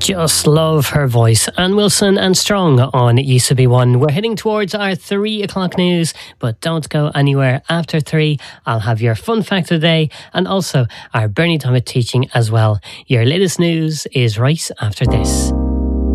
Just love her voice. Anne Wilson and Strong on Used to Be One. We're heading towards our 3 o'clock news, but don't go anywhere after 3. I'll have your fun fact of the day and also our Bernie Thomas teaching as well. Your latest news is right after this.